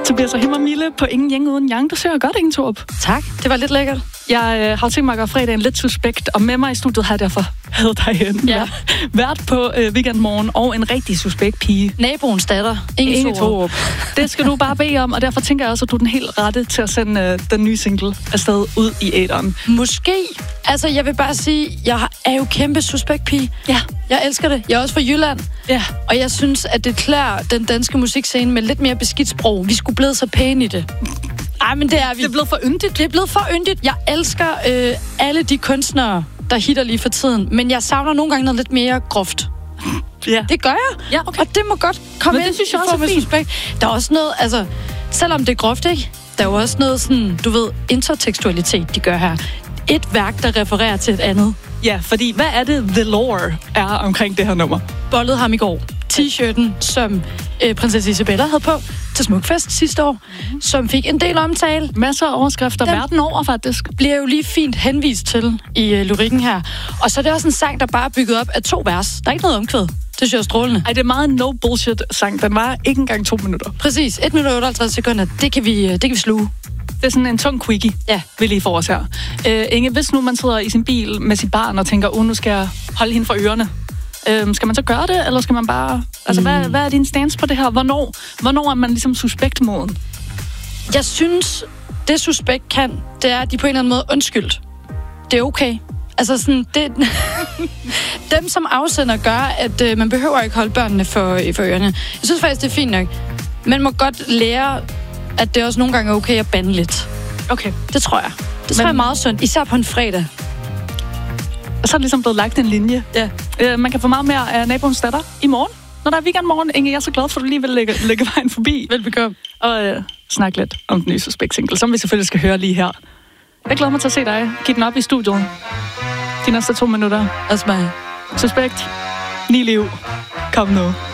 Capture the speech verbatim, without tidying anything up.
Tobias og Himmer Mille på Ingen Yang Uden Yang. Du ser godt, Ingen Torp. Tak, det var lidt lækkert. Jeg øh, har tænkt mig at gøre fredagen lidt suspekt, og med mig i studiet har jeg derfor havde dig hen. Ja. Vært på øh, Weekendmorgen og en rigtig suspekt pige. Naboens datter. Ingen, Ingen Torp. Det skal du bare bede om, og derfor tænker jeg også, at du er den helt rette til at sende øh, den nye single afsted ud i æteren. Måske. Altså, jeg vil bare sige, jeg er jo kæmpe suspekt pige. Ja. Jeg elsker det. Jeg er også fra Jylland. Ja. Og jeg synes, at det klæder den danske musikscene med lidt mere beskidt sprog. Vi skulle blive så pæne i det. Ej, men det er vi. Det er blevet for yndigt. Det er blevet for yndigt. Jeg elsker øh, alle de kunstnere, der hitter lige for tiden. Men jeg savner nogle gange noget lidt mere groft. Ja. Det gør jeg. Ja, okay. Og det må godt komme men ind. det synes jeg også er fint. Suspekt. Der er også noget, altså, selvom det er groft, ikke? Der er jo også noget sådan, du ved, intertekstualitet, de gør her. Et værk, der refererer til et andet. Ja, fordi hvad er det, the lore er omkring det her nummer? Bollede ham i går. T-shirten, som øh, prinsesse Isabella havde på til Smukfest sidste år, mm-hmm. som fik en del omtale. Masser af overskrifter Den verden over, faktisk. Bliver jo lige fint henvist til i øh, lyrikken her. Og så er det også en sang, der bare er bygget op af to vers. Der er ikke noget omkvæd. Det synes jeg er strålende. Ej, det er meget no bullshit sang. Den var ikke engang to minutter. Præcis. et minut og otteoghalvtreds sekunder. Det kan vi, det kan vi sluge. Det er sådan en tung quickie, ja. vi lige får os her. Øh, Inge, hvis nu man sidder i sin bil med sit barn og tænker, oh, nu skal jeg holde hende for ørerne. Øh, skal man så gøre det, eller skal man bare... Altså, mm. hvad, hvad er din stance på det her? Hvornår, hvornår er man ligesom suspektmoden? Jeg synes, det suspekt kan, det er, at de på en eller anden måde undskyldt. Det er okay. Altså sådan, det... Dem som afsender gør, at øh, man behøver ikke holde børnene for, for ørerne. Jeg synes faktisk, det er fint nok. Man må godt lære, at det også nogle gange er okay at bande lidt. Okay. Det tror jeg. Det tror Men... jeg er meget sundt, især på en fredag. Og så er det ligesom blevet lagt en linje. Ja. Øh, man kan få meget mere af naboens datter i morgen, når der er weekendmorgen. Inge, jeg er så glad for, at du lige vil lægge, lægge vejen forbi. Velbekomme. Og øh, snakke lidt om den nye suspekt-single, som vi selvfølgelig skal høre lige her. Jeg glæder mig til at se dig. Giv den op i studiet. De næste to minutter. Også mig. Suspekt. Ni liv. Kom nu.